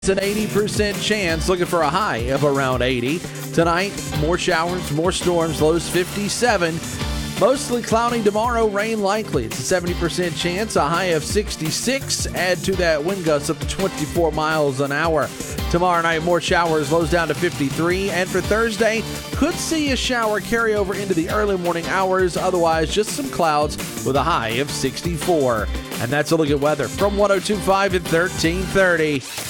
An 80% chance, looking for a high of around 80. Tonight, more showers, more storms, lows 57. Mostly cloudy tomorrow, rain likely. It's a 70% chance, a high of 66. Add to that wind gusts up to 24 miles an hour. Tomorrow night, more showers, lows down to 53. And for Thursday, could see a shower carry over into the early morning hours. Otherwise, just some clouds with a high of 64. And that's a look at weather from 102.5 at 1330.